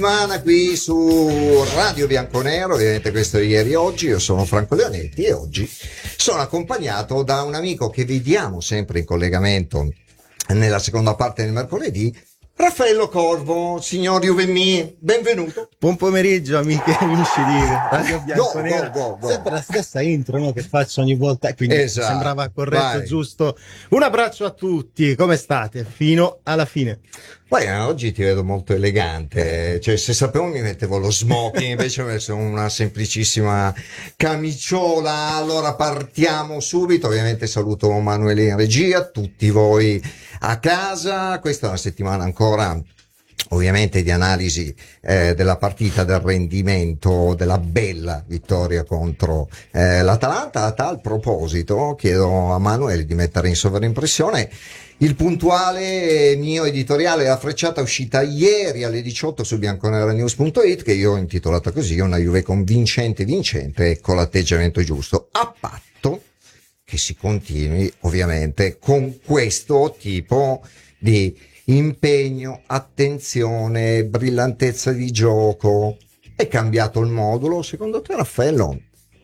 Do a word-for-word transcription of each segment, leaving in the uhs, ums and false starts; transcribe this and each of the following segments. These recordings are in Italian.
Settimana qui su Radio Bianconero, ovviamente questo è Ieri Oggi. Io sono Franco Leonetti e oggi sono accompagnato da un amico che vediamo sempre in collegamento nella seconda parte del mercoledì, Raffaello Corvo. Signor Juvemmi, benvenuto. Buon pomeriggio amiche e amici di Radio Bianconero. Go, go, go, go. Sempre la stessa intro, no, che faccio ogni volta, quindi Esatto. Sembrava corretto, Vai. giusto. Un abbraccio a tutti, come state? Fino alla fine. Poi eh, oggi ti vedo molto elegante, cioè se sapevo mi mettevo lo smoking, invece ho messo una semplicissima camiciola. Allora partiamo subito, ovviamente saluto Manuele in regia, tutti voi a casa. Questa è una settimana ancora ovviamente di analisi eh, della partita, del rendimento, della bella vittoria contro eh, l'Atalanta. A tal proposito chiedo a Manuele di mettere in sovraimpressione il puntuale mio editoriale La Frecciata, uscita ieri alle diciotto su bianconeranews punto it, che io ho intitolato così: una Juve convincente vincente, ecco l'atteggiamento giusto, a patto che si continui ovviamente con questo tipo di impegno, attenzione, brillantezza di gioco. È cambiato il modulo? Secondo te, Raffaello,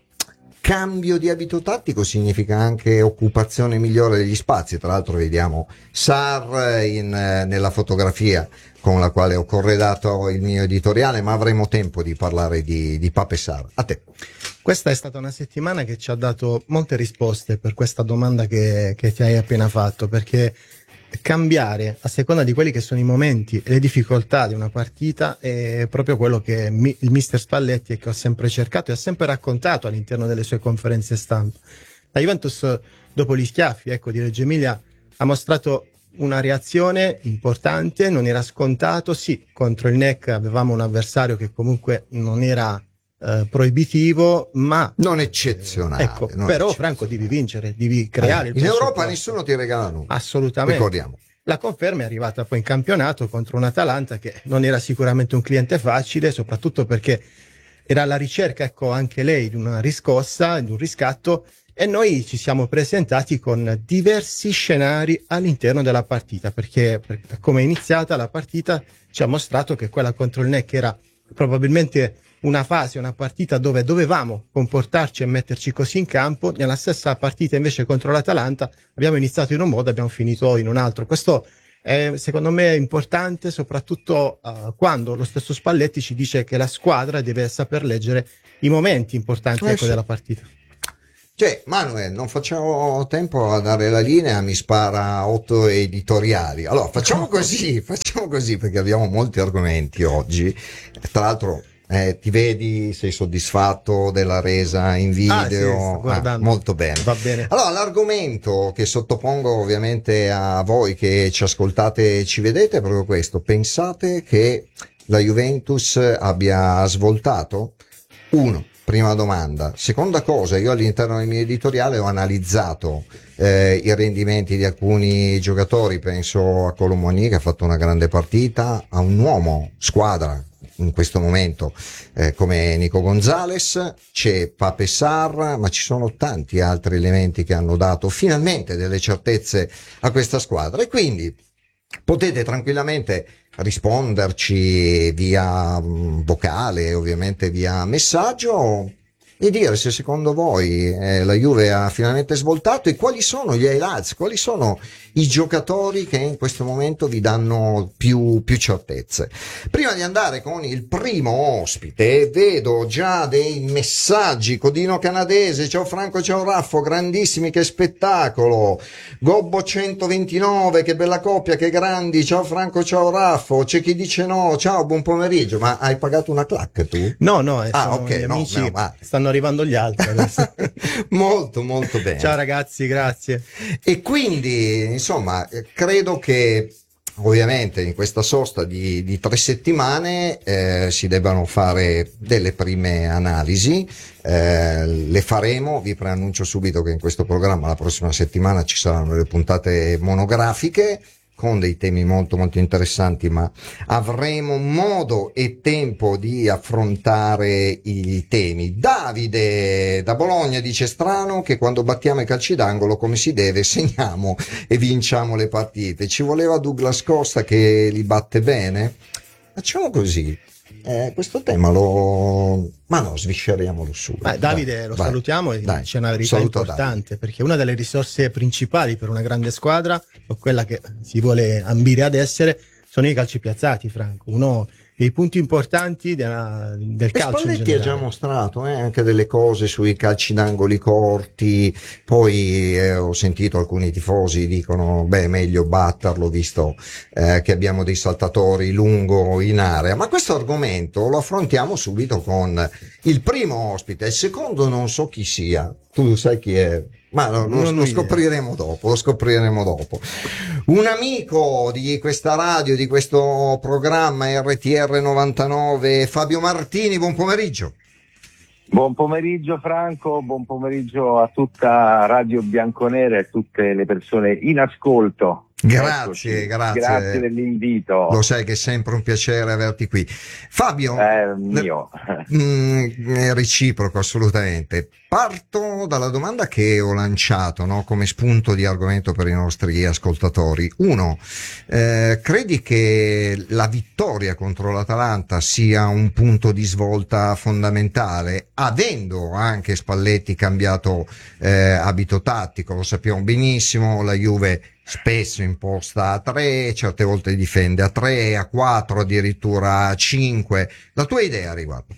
cambio di abito tattico significa anche occupazione migliore degli spazi? Tra l'altro vediamo Sarr in, nella fotografia con la quale ho corredato il mio editoriale, ma avremo tempo di parlare di, di Pape Sarr. A te. Questa è stata una settimana che ci ha dato molte risposte per questa domanda che, che ti hai appena fatto, perché cambiare a seconda di quelli che sono i momenti e le difficoltà di una partita è proprio quello che mi, il mister Spalletti e che ho sempre cercato e ha sempre raccontato all'interno delle sue conferenze stampa. La Juventus, dopo gli schiaffi, ecco, di Reggio Emilia, ha mostrato una reazione importante, non era scontato. Sì, contro il N E C avevamo un avversario che comunque non era eh, proibitivo, ma non eccezionale. Ecco, non però eccezionale. Franco, devi vincere, devi creare eh, il in Europa presupposto. nessuno ti regala nulla. Assolutamente. Ricordiamo. La conferma è arrivata poi in campionato contro un Atalanta che non era sicuramente un cliente facile, soprattutto perché era alla ricerca, ecco, anche lei di una riscossa, di un riscatto, e noi ci siamo presentati con diversi scenari all'interno della partita, perché, perché come è iniziata la partita ci ha mostrato che quella contro il N E C era probabilmente una fase, una partita dove dovevamo comportarci e metterci così in campo. Nella stessa partita invece contro l'Atalanta abbiamo iniziato in un modo, abbiamo finito in un altro. Questo è, secondo me, importante, soprattutto uh, quando lo stesso Spalletti ci dice che la squadra deve saper leggere i momenti importanti Eh ecco, sì. della partita. Cioè, Manuel, non facciamo tempo a dare la linea, mi spara otto editoriali. Allora, facciamo così, facciamo così, perché abbiamo molti argomenti oggi. Tra l'altro, eh, ti vedi, sei soddisfatto della resa in video? Ah, sì, sto guardando. Ah, molto bene. Va bene. Allora, l'argomento che sottopongo ovviamente a voi che ci ascoltate e ci vedete è proprio questo. Pensate che la Juventus abbia svoltato? Uno. Prima domanda. Seconda cosa, io all'interno del mio editoriale ho analizzato eh, i rendimenti di alcuni giocatori, penso a Colomoni che ha fatto una grande partita, a un uomo squadra in questo momento eh, come Nico Gonzalez, c'è Pape Sarr, ma ci sono tanti altri elementi che hanno dato finalmente delle certezze a questa squadra, e quindi potete tranquillamente risponderci via vocale, ovviamente via messaggio, e dire se secondo voi eh, la Juve ha finalmente svoltato e quali sono gli highlights, quali sono i giocatori che in questo momento vi danno più, più certezze. Prima di andare con il primo ospite, vedo già dei messaggi. Codino Canadese, ciao Franco, ciao Raffo, grandissimi, che spettacolo. Gobbo centoventinove, che bella coppia, che grandi, ciao Franco, ciao Raffo. C'è chi dice no, ciao, buon pomeriggio. Ma hai pagato una clac tu? No, no, eh, Ah, sono ok, gli no, amici, meno male. stanno arrivando gli altri adesso. Molto, molto bene. Ciao ragazzi, grazie. E quindi, insomma, credo che ovviamente in questa sosta di, di tre settimane eh, si debbano fare delle prime analisi, eh, le faremo. Vi preannuncio subito che in questo programma la prossima settimana ci saranno le puntate monografiche con dei temi molto molto interessanti, ma avremo modo e tempo di affrontare i temi. Davide da Bologna dice: strano che quando battiamo i calci d'angolo come si deve segniamo e vinciamo le partite. Ci voleva Douglas Costa che li batte bene? Facciamo così: Eh, questo tema lo... ma no, svisceriamolo subito. Beh, Davide, dai, lo vai. salutiamo e Dai, c'è una verità saluto importante, Davide. perché una delle risorse principali per una grande squadra, o quella che si vuole ambire ad essere, sono i calci piazzati, Franco. Uno dei punti importanti della- del E calcio in Spalletti ha già generale. mostrato eh, anche delle cose sui calci d'angoli corti, poi eh, ho sentito alcuni tifosi dicono beh è meglio batterlo visto eh, che abbiamo dei saltatori lungo in area, ma questo argomento lo affrontiamo subito con il primo ospite, il secondo non so chi sia, tu sai chi è? Ma lo, lo- Non ho lo idea. scopriremo dopo, lo scopriremo dopo. Un amico di questa radio, di questo programma R T R novantanove, Fabio Martini, buon pomeriggio. Buon pomeriggio Franco, buon pomeriggio a tutta Radio Bianconera e a tutte le persone in ascolto. Grazie, Eccoci. grazie. Grazie dell'invito. Lo sai che è sempre un piacere averti qui. Fabio, È mio. Mm, è reciproco assolutamente. Parto dalla domanda che ho lanciato, no, come spunto di argomento per i nostri ascoltatori. Uno, eh, credi che la vittoria contro l'Atalanta sia un punto di svolta fondamentale, avendo anche Spalletti cambiato eh, abito tattico? Lo sappiamo benissimo, la Juve spesso imposta a tre, certe volte difende a tre, a quattro, addirittura a cinque. La tua idea a riguardo?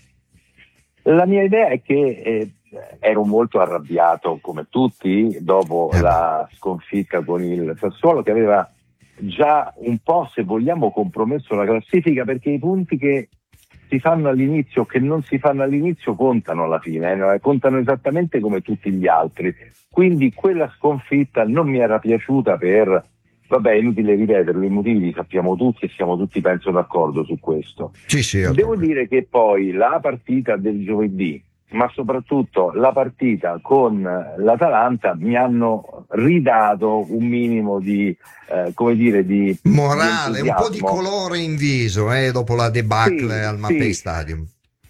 La mia idea è che eh, ero molto arrabbiato, come tutti, dopo Eh la sconfitta con il Sassuolo, che aveva già un po', se vogliamo, compromesso la classifica, perché i punti che si fanno all'inizio o che non si fanno all'inizio contano alla fine, eh, contano esattamente come tutti gli altri. Quindi quella sconfitta non mi era piaciuta per, vabbè, è inutile ripeterlo, i motivi li sappiamo tutti e siamo tutti, penso, d'accordo su questo. Sì, sì, Devo dire che poi la partita del giovedì, ma soprattutto la partita con l'Atalanta, mi hanno ridato un minimo di, eh, come dire, di morale, di un po' di entusiasmo. colore in viso eh, dopo la debacle Sì, al Mapei sì. Stadium.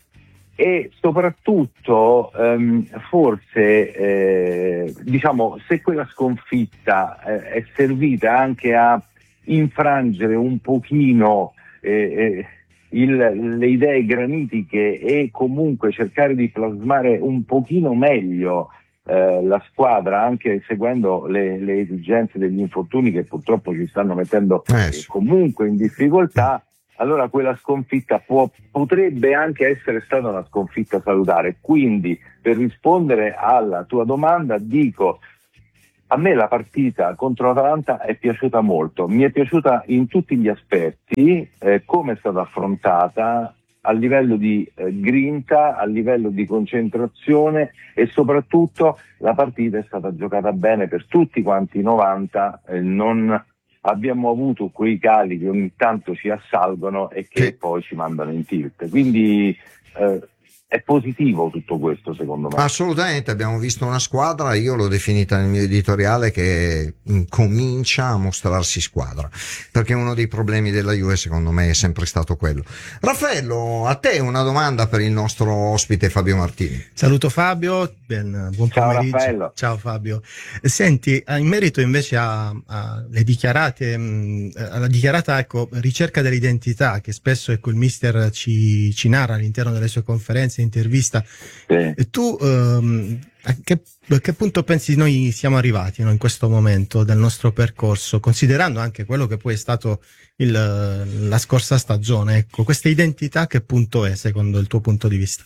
E soprattutto ehm, forse eh, diciamo, se quella sconfitta eh, è servita anche a infrangere un pochino eh, eh, il, le idee granitiche e comunque cercare di plasmare un pochino meglio eh, la squadra, anche seguendo le, le esigenze degli infortuni che purtroppo ci stanno mettendo Eh, eh, sì. comunque in difficoltà, allora quella sconfitta può, potrebbe anche essere stata una sconfitta salutare. Quindi, per rispondere alla tua domanda, dico, a me la partita contro l'Atalanta è piaciuta molto, mi è piaciuta in tutti gli aspetti, eh, come è stata affrontata, a livello di eh, grinta, a livello di concentrazione, e soprattutto la partita è stata giocata bene per tutti quanti i novanta, eh, non abbiamo avuto quei cali che ogni tanto ci assalgono e che Sì. poi ci mandano in tilt. Quindi eh, è positivo tutto questo, secondo me. Assolutamente, abbiamo visto una squadra, io l'ho definita nel mio editoriale, che mm, comincia a mostrarsi squadra, perché uno dei problemi della Juve secondo me è sempre stato quello. Raffaello, a te una domanda per il nostro ospite Fabio Martini. Saluto Fabio, ben, buon Ciao, pomeriggio. Raffaello. Ciao Fabio. Senti, in merito invece a, a le dichiarate, mh, alla dichiarata ecco, ricerca dell'identità che spesso ecco, il mister ci, ci narra all'interno delle sue conferenze, intervista, Sì. tu ehm, a, che, a che punto pensi noi siamo arrivati no, in questo momento del nostro percorso, considerando anche quello che poi è stato il, la scorsa stagione? Ecco, questa identità a che punto è secondo il tuo punto di vista?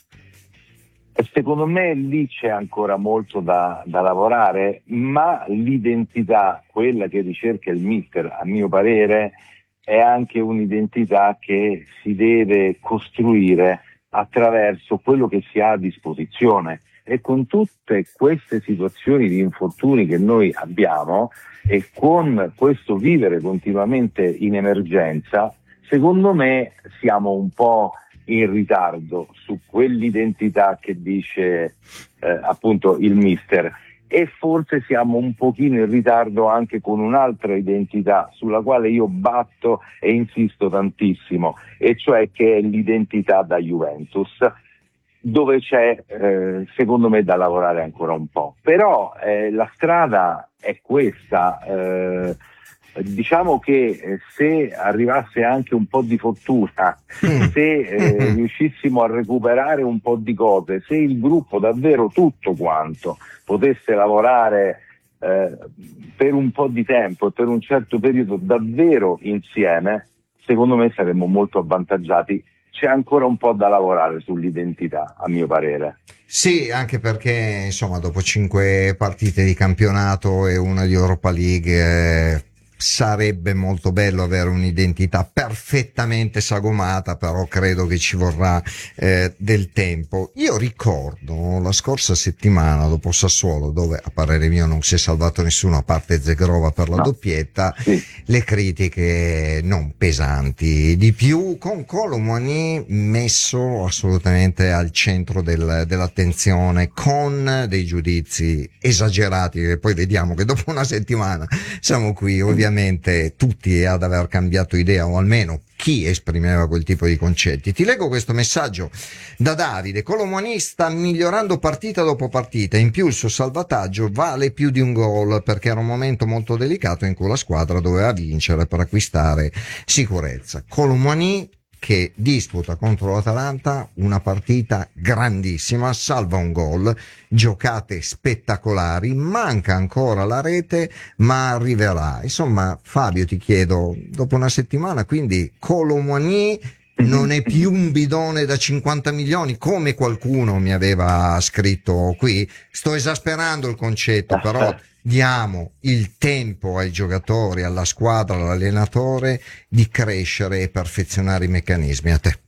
Secondo me lì c'è ancora molto da, da lavorare, ma l'identità, quella che ricerca il mister, a mio parere, è anche un'identità che si deve costruire attraverso quello che si ha a disposizione. E con tutte queste situazioni di infortuni che noi abbiamo e con questo vivere continuamente in emergenza, secondo me siamo un po' in ritardo su quell'identità che dice eh, appunto il mister, e forse siamo un pochino in ritardo anche con un'altra identità sulla quale io batto e insisto tantissimo, e cioè che è l'identità da Juventus, dove c'è eh, secondo me da lavorare ancora un po'. Però eh, la strada è questa, eh, Diciamo che eh, se arrivasse anche un po' di fortuna, Mm. se eh, riuscissimo a recuperare un po' di cose, se il gruppo davvero tutto quanto potesse lavorare eh, per un po' di tempo e per un certo periodo davvero insieme, secondo me saremmo molto avvantaggiati. C'è ancora un po' da lavorare sull'identità, a mio parere. Sì, anche perché insomma dopo cinque partite di campionato e una di Europa League eh, sarebbe molto bello avere un'identità perfettamente sagomata, però credo che ci vorrà eh, del tempo. Io ricordo la scorsa settimana dopo Sassuolo, dove a parere mio non si è salvato nessuno a parte Zegrova per la No. doppietta, Sì. le critiche non pesanti, di più con Kolo Muani messo assolutamente al centro del, dell'attenzione, con dei giudizi esagerati, e poi vediamo che dopo una settimana siamo qui ovviamente tutti ad aver cambiato idea, o almeno chi esprimeva quel tipo di concetti. Ti leggo questo messaggio da Davide: Kolo Muani sta migliorando partita dopo partita, in più il suo salvataggio vale più di un gol, perché era un momento molto delicato in cui la squadra doveva vincere per acquistare sicurezza. Kolo Muani che disputa contro l'Atalanta una partita grandissima, salva un gol, giocate spettacolari, manca ancora la rete ma arriverà. Insomma, Fabio, ti chiedo, dopo una settimana quindi Kolo Muani non è più un bidone da cinquanta milioni come qualcuno mi aveva scritto qui? Sto esasperando il concetto, però diamo il tempo ai giocatori, alla squadra, all'allenatore di crescere e perfezionare i meccanismi. A te.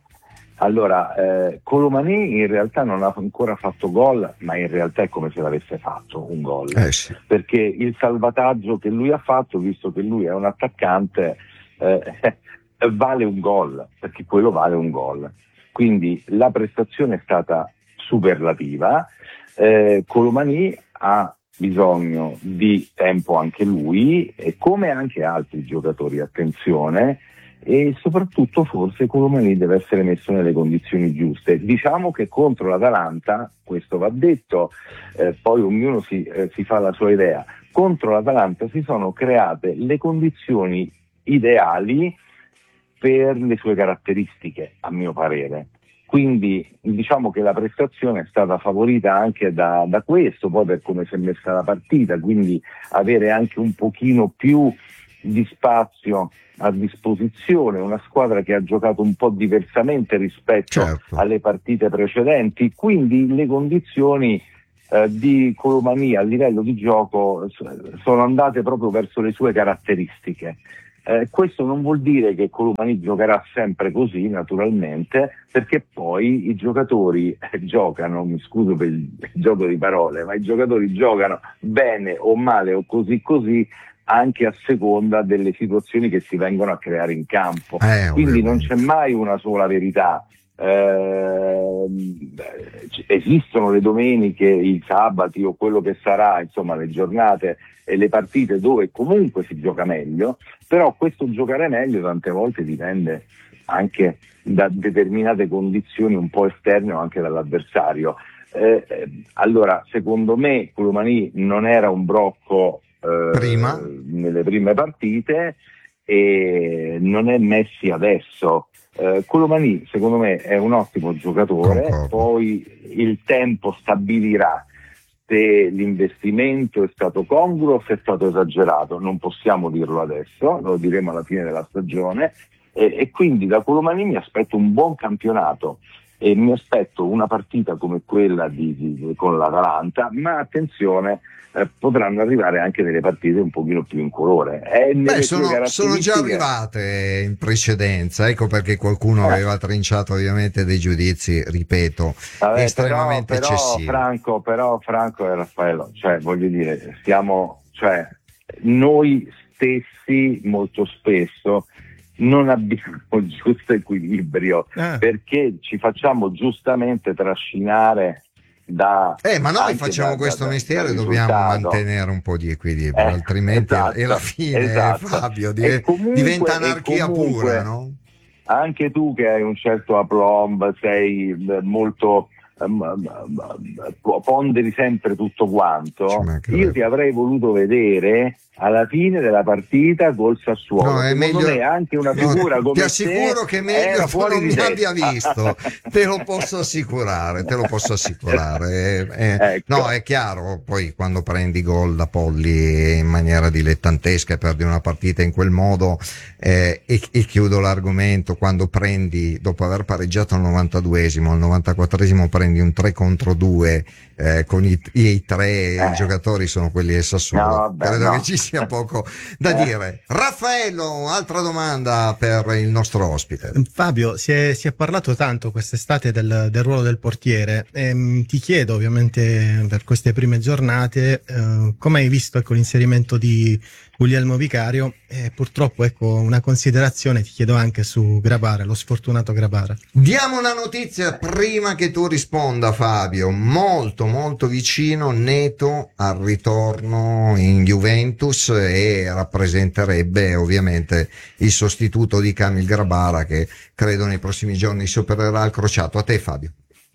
Allora, eh, Kolo Muani in realtà non ha ancora fatto gol, ma in realtà è come se l'avesse fatto un gol, Eh sì. perché il salvataggio che lui ha fatto, visto che lui è un attaccante, eh, vale un gol, perché quello vale un gol. Quindi la prestazione è stata superlativa. eh, Kolo Muani ha bisogno di tempo anche lui, e come anche altri giocatori, attenzione, e soprattutto forse Kolo Muani deve essere messo nelle condizioni giuste. Diciamo che contro l'Atalanta, questo va detto, eh, poi ognuno si, eh, si fa la sua idea, contro l'Atalanta si sono create le condizioni ideali per le sue caratteristiche, a mio parere. Quindi diciamo che la prestazione è stata favorita anche da, da questo, poi per come si è messa la partita, quindi avere anche un pochino più di spazio a disposizione, una squadra che ha giocato un po' diversamente rispetto Certo. alle partite precedenti, quindi le condizioni eh, di Kolo Muani a livello di gioco sono andate proprio verso le sue caratteristiche. Eh, questo non vuol dire che Kolo Muani giocherà sempre così, naturalmente, perché poi i giocatori eh, giocano, mi scuso per il, il gioco di parole, ma i giocatori giocano bene o male o così così anche a seconda delle situazioni che si vengono a creare in campo. Eh, Quindi non ovviamente. c'è mai una sola verità. Eh, esistono le domeniche, i sabati o quello che sarà, insomma le giornate e le partite dove comunque si gioca meglio, però questo giocare meglio tante volte dipende anche da determinate condizioni un po' esterne o anche dall'avversario. Eh, eh, allora, secondo me Kolo Muani non era un brocco eh, Prima? nelle prime partite e non è Messi adesso. Eh, Kolo Muani secondo me è un ottimo giocatore, Concordo. poi il tempo stabilirà se l'investimento è stato congruo o se è stato esagerato, non possiamo dirlo adesso, lo diremo alla fine della stagione, e, e quindi da Kolo Muani mi aspetto un buon campionato e mi aspetto una partita come quella di, di, con l'Atalanta, ma attenzione, eh, potranno arrivare anche delle partite un pochino più in colore. È nelle Beh, sue sono, sono già caratteristiche. arrivate in precedenza, ecco perché qualcuno Eh. aveva trinciato ovviamente dei giudizi, ripeto, Vabbè, estremamente però, però, eccessivi. Franco, però Franco e Raffaello, cioè voglio dire, stiamo, cioè noi stessi molto spesso non abbiamo il giusto equilibrio, Ah. perché ci facciamo giustamente trascinare da Eh, ma noi anche facciamo da- questo da- mestiere, dal dobbiamo risultato. mantenere un po' di equilibrio, Eh, altrimenti esatto, è la fine, esatto. Fabio, E div- comunque- diventa e anarchia comunque- pura, no? Anche tu che hai un certo aplomb, sei eh, molto ponderi sempre tutto quanto, io ti avrei voluto vedere alla fine della partita col Sassuolo. No, è secondo meglio, me anche una figura no, come ti assicuro te che è meglio tu non mi abbia visto, te lo posso assicurare, te lo posso assicurare. Eh, eh, ecco. No, è chiaro, poi quando prendi gol da Polli in maniera dilettantesca e perdi una partita in quel modo, eh, e, e chiudo l'argomento, quando prendi, dopo aver pareggiato al novantaduesimo, al novantaquattresimo prendi un tre contro due, eh, con i, i tre eh. giocatori sono quelli del Sassuolo, no, vabbè, credo no. che ci sia poco da eh. dire. Raffaello, altra domanda per il nostro ospite. Fabio, si è, si è parlato tanto quest'estate del, del ruolo del portiere. Ehm, ti chiedo ovviamente per queste prime giornate eh, come hai visto, ecco, l'inserimento di Guglielmo Vicario, e purtroppo, ecco, una considerazione ti chiedo anche su Grabara, lo sfortunato Grabara. Diamo una notizia prima che tu risponda, Fabio. Molto molto vicino Neto al ritorno in Juventus, e rappresenterebbe ovviamente il sostituto di Kamil Grabara, che credo nei prossimi giorni si opererà al crociato. A te, Fabio.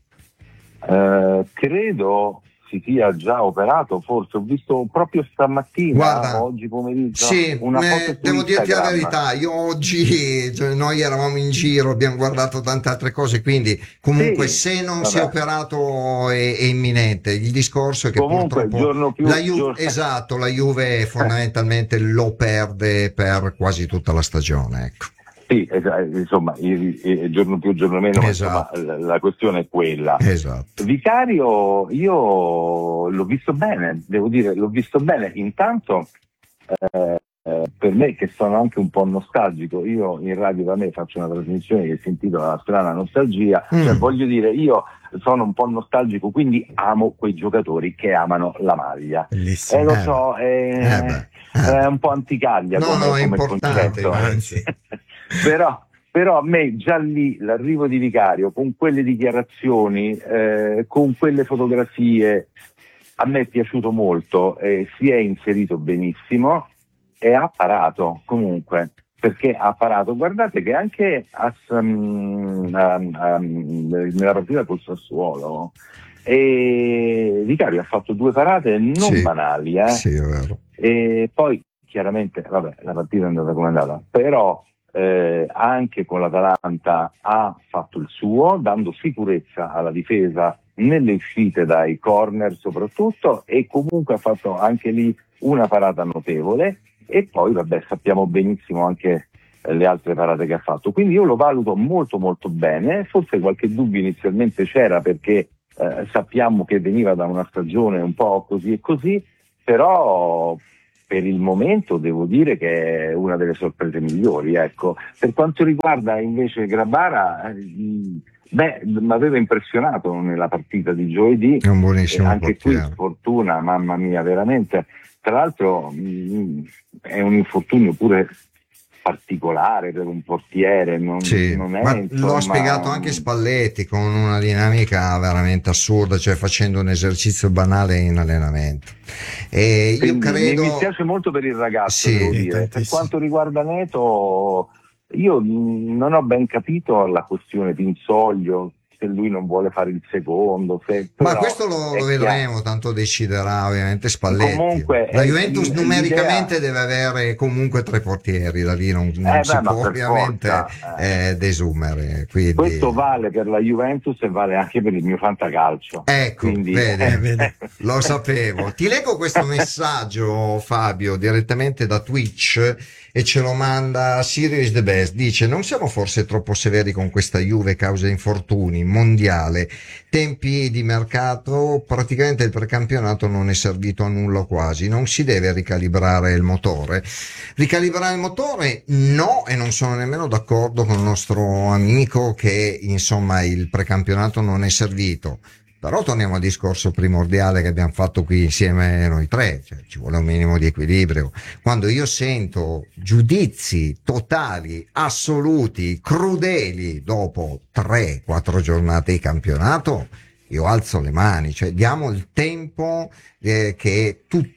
Uh, credo si sia già operato, forse ho visto proprio stamattina, Guarda, oggi pomeriggio, sì, una eh, foto su devo dirti la Instagram. verità, io oggi, cioè, noi eravamo in giro, abbiamo guardato tante altre cose, quindi comunque Sì, se non vabbè. si è operato è, è imminente. Il discorso è che Comunque, purtroppo giorno più, la Ju- giorno... esatto, la Juve fondamentalmente lo perde per quasi tutta la stagione, ecco. Sì, insomma, il, il giorno più, giorno meno, Esatto. insomma, la, la questione è quella. Esatto. Vicario, io l'ho visto bene, devo dire, l'ho visto bene. Intanto, eh, eh, per me, che sono anche un po' nostalgico, io in radio da me faccio una trasmissione che si intitola La strana nostalgia, Mm. cioè, voglio dire, io sono un po' nostalgico, quindi amo quei giocatori che amano la maglia. Bellissimo. E lo Eh, so, è, eh beh, eh. è un po' anticaglia No, come, no, è come importante, concetto. anzi. però, però a me già lì l'arrivo di Vicario con quelle dichiarazioni, eh, con quelle fotografie, a me è piaciuto molto, eh, si è inserito benissimo e ha parato comunque, perché ha parato. Guardate che anche a, um, um, um, nella partita col Sassuolo e Vicario ha fatto due parate non Sì, banali, eh? sì, è vero. E poi chiaramente vabbè, la partita è andata come è andata, però Eh, anche con l'Atalanta ha fatto il suo, dando sicurezza alla difesa nelle uscite dai corner soprattutto, e comunque ha fatto anche lì una parata notevole, e poi vabbè, sappiamo benissimo anche eh, le altre parate che ha fatto, quindi io lo valuto molto molto bene. Forse qualche dubbio inizialmente c'era, perché eh, sappiamo che veniva da una stagione un po' così e così, però per il momento devo dire che è una delle sorprese migliori, ecco. Per quanto riguarda invece Grabara, eh, beh, mi aveva impressionato nella partita di giovedì, È un buonissimo eh, anche portiere. qui sfortuna, mamma mia, veramente. Tra l'altro mh, è un infortunio pure particolare per un portiere, non, Sì, non è, ma insomma, l'ho spiegato anche Spalletti con una dinamica veramente assurda, cioè facendo un esercizio banale in allenamento. E io Quindi credo... mi dispiace molto per il ragazzo, Sì, devo sì, dire. Per tantissimo. quanto riguarda Neto, io mh, non ho ben capito la questione Pinsoglio, se lui non vuole fare il secondo, se, Ma però questo lo, è lo vedremo, tanto deciderà ovviamente Spalletti. Comunque, La è- Juventus l'idea- numericamente deve avere comunque tre portieri, da lì non, non Eh, si beh, ma può per ovviamente forza, eh. eh, desumere. Quindi... Questo vale per la Juventus e vale anche per il mio fantacalcio. Ecco, Quindi, vedi, Eh, vedi. lo sapevo. Ti leggo questo messaggio, Fabio, direttamente da Twitch, e ce lo manda Sirius The Best. Dice: non siamo forse troppo severi con questa Juve causa infortuni, mondiale, tempi di mercato, praticamente il precampionato non è servito a nulla quasi, non si deve ricalibrare il motore. Ricalibrare il motore no, e non sono nemmeno d'accordo con il nostro amico che insomma il precampionato non è servito. Però torniamo al discorso primordiale che abbiamo fatto qui insieme noi tre, cioè ci vuole un minimo di equilibrio. Quando io sento giudizi totali, assoluti, crudeli dopo tre quattro giornate di campionato, io alzo le mani, cioè diamo il tempo eh, che tutto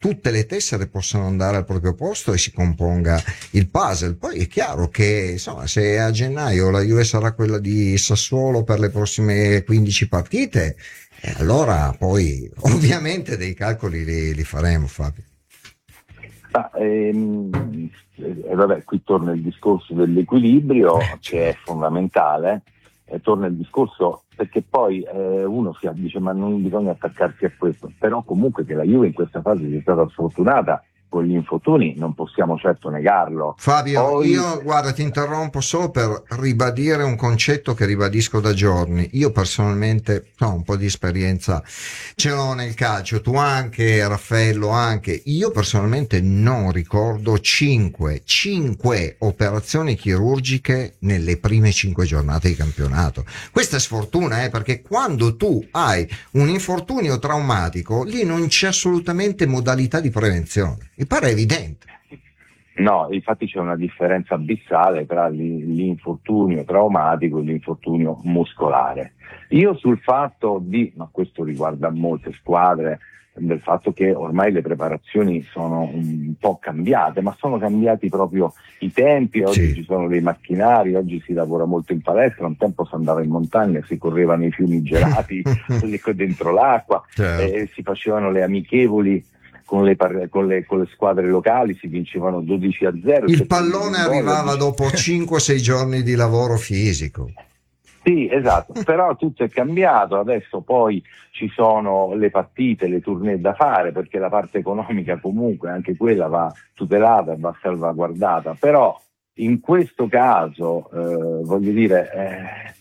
tutte le tessere possano andare al proprio posto e si componga il puzzle. Poi è chiaro che insomma, se a gennaio la Juve sarà quella di Sassuolo per le prossime quindici partite, eh, allora poi ovviamente dei calcoli li, li faremo, Fabio. Ah, ehm, eh, vabbè, qui torna il discorso dell'equilibrio che è fondamentale, eh, torna il discorso perché poi eh, uno si dice ma non bisogna attaccarsi a questo, però comunque che la Juve in questa fase sia stata sfortunata con gli infortuni non possiamo certo negarlo. Fabio, Poi... io guarda ti interrompo solo per ribadire un concetto che ribadisco da giorni. Io personalmente ho un po' di esperienza, ce l'ho nel calcio, tu anche, Raffaello anche. Io personalmente non ricordo cinque, cinque operazioni chirurgiche nelle prime cinque giornate di campionato. Questa è sfortuna, eh, perché quando tu hai un infortunio traumatico, lì non c'è assolutamente modalità di prevenzione. Mi pare evidente. No, infatti c'è una differenza abissale tra l'infortunio traumatico e l'infortunio muscolare. Io sul fatto di, ma questo riguarda molte squadre, del fatto che ormai le preparazioni sono un po' cambiate, ma sono cambiati proprio i tempi, oggi sì. Ci sono dei macchinari, oggi si lavora molto in palestra, un tempo si andava in montagna, si correva nei fiumi gelati dentro l'acqua, certo. eh, si facevano le amichevoli Con le, con, le, con le squadre locali, si vincevano dodici a zero. Il pallone arrivava dopo cinque sei giorni di lavoro fisico. Sì, esatto, però tutto è cambiato, adesso poi ci sono le partite, le tournée da fare, perché la parte economica comunque anche quella va tutelata, va salvaguardata, però in questo caso eh, voglio dire eh,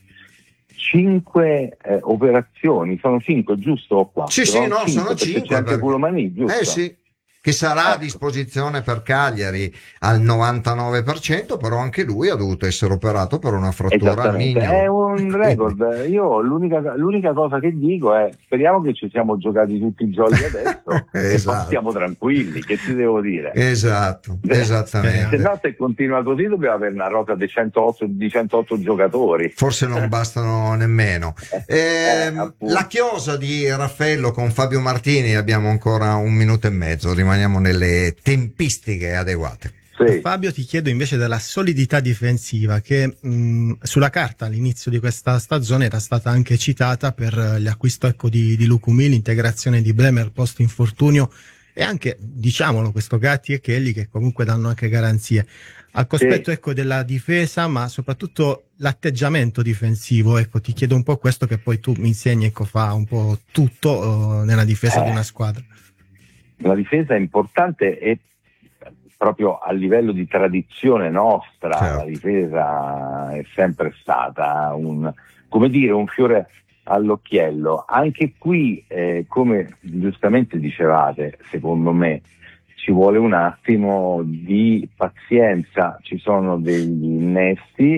cinque eh, operazioni, sono cinque giusto o quattro? Sì, sì, no, cinque, sono cinque. C'è anche Culomani, giusto? Eh sì, che sarà a disposizione per Cagliari al novantanove per cento, però anche lui ha dovuto essere operato per una frattura al mignolo. È un record. Io l'unica, l'unica cosa che dico è speriamo che ci siamo giocati tutti i giochi adesso esatto. E poi stiamo tranquilli, che ti devo dire? Esatto, esattamente. Se no, se continua così dobbiamo avere una rosa di centootto, di centootto giocatori. Forse non bastano nemmeno. Eh, eh, la chiosa di Raffaello con Fabio Martini, abbiamo ancora un minuto e mezzo, rimaniamo nelle tempistiche adeguate. Sì. Fabio, ti chiedo invece della solidità difensiva che mh, sulla carta all'inizio di questa stagione era stata anche citata per l'acquisto ecco, di, di Lucumí, l'integrazione di Bremer post infortunio e anche, diciamolo, questo Gatti e Kelly che comunque danno anche garanzie. Al cospetto sì. ecco, della difesa, ma soprattutto l'atteggiamento difensivo, ecco, ti chiedo un po' questo che poi tu mi insegni, ecco, fa un po' tutto uh, nella difesa eh. di una squadra. La difesa è importante e proprio a livello di tradizione nostra, certo. La difesa è sempre stata un, come dire, un fiore all'occhiello. Anche qui, eh, come giustamente dicevate, secondo me, ci vuole un attimo di pazienza, ci sono degli innesti